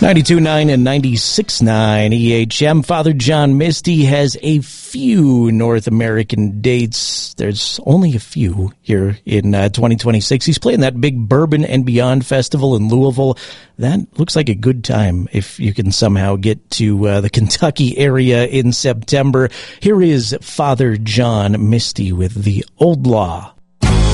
92.9 and 96.9 EHM. Father John Misty has a few North American dates. There's only a few here in 2026. He's playing that big Bourbon and Beyond Festival in Louisville. That looks like a good time if you can somehow get to the Kentucky area in September. Here is Father John Misty with The Old Law.